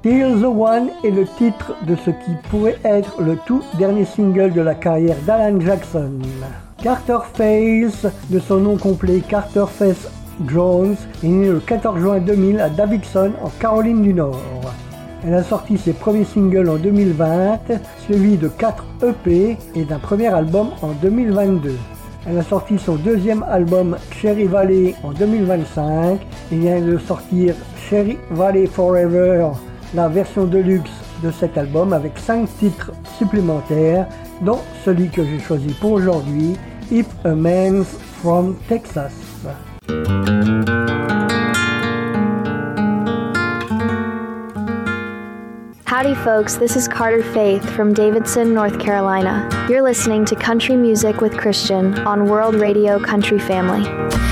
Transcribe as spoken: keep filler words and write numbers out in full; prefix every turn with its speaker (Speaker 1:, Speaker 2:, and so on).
Speaker 1: Still the One est le titre de ce qui pourrait être le tout dernier single de la carrière d'Alan Jackson. Carter Faith, de son nom complet Carter Faith Jones, est née le quatorze juin deux mille à Davidson, en Caroline du Nord. Elle a sorti ses premiers singles en deux mille vingt, suivi de quatre E P et d'un premier album en deux mille vingt-deux. Elle a sorti son deuxième album Cherry Valley en deux mille vingt-cinq et vient de sortir Cherry Valley Forever, la version deluxe de cet album avec cinq titres supplémentaires, dont celui que j'ai choisi pour aujourd'hui, If a Man's from Texas.
Speaker 2: Howdy folks, this is Carter Faith from Davidson, North Carolina. You're listening to Country Music with Christian on World Radio Country Family.